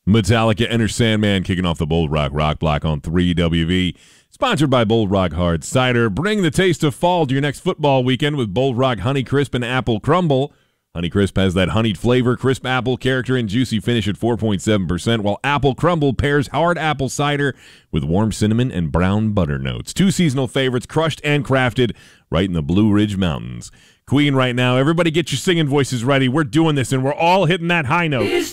Metallica, Enter Sandman, kicking off the Bold Rock Rock Block on 3WV. Sponsored by Bold Rock Hard Cider. Bring the taste of fall to your next football weekend with Bold Rock Honey Crisp and Apple Crumble. Honey Crisp has that honeyed flavor, crisp apple character, and juicy finish at 4.7%, while Apple Crumble pairs hard apple cider with warm cinnamon and brown butter notes. Two seasonal favorites, crushed and crafted right in the Blue Ridge Mountains. Queen right now. Everybody get your singing voices ready. We're doing this, and we're all hitting that high note.